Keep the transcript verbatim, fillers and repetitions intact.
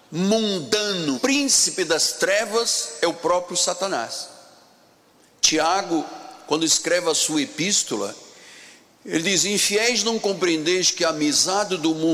mundano, príncipe das trevas, é o próprio Satanás. Tiago, quando escreve a sua epístola, ele diz: infiéis, não compreendeis que a amizade do mundo